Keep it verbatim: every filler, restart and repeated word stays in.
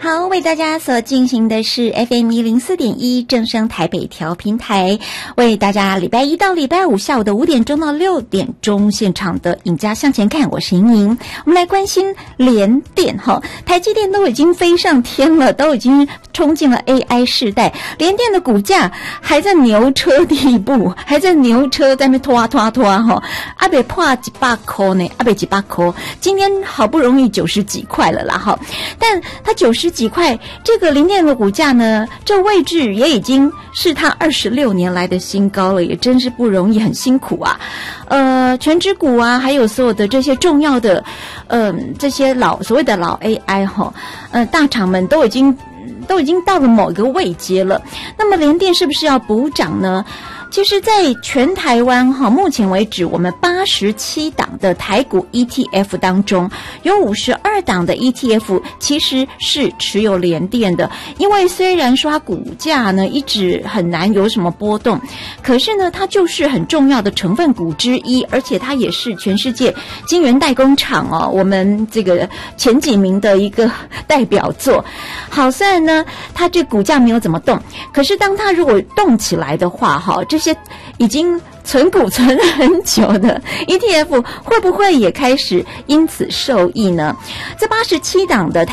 好，为大家所进行的是 F M 一零四点一正声台北调频台，为大家礼拜一到礼拜五下午的五点钟到六点钟现场的赢家向前看，我是莹莹。我们来关心联电哈，台积电都已经飞上天了，都已经冲进了 A I 世代，联电的股价还在牛车地步，还在牛车在那边拖啊拖啊拖啊哈，阿北破几百块呢，阿北几百块，今天好不容易九十几块了啦哈，但它九十几块，这个联电的股价呢，这位置也已经是它二十六年来的新高了，也真是不容易，很辛苦啊。呃，全指股啊，还有所有的这些重要的，嗯、呃，这些老所谓的老 A I 哈，呃，大厂们都已经都已经到了某个位阶了。那么联电是不是要补涨呢？其实在全台湾哈，目前为止我们八十七档的台股 E T F 当中，有五十二档的 E T F 其实是持有联电的。因为虽然说它股价呢一直很难有什么波动，可是呢它就是很重要的成分股之一，而且它也是全世界晶圆代工厂哦，我们这个前几名的一个代表作。好，虽然呢它这股价没有怎么动，可是当它如果动起来的话哈，这些已经存股存了很久的 E T F 会不会也开始因此受益呢？这八十七档的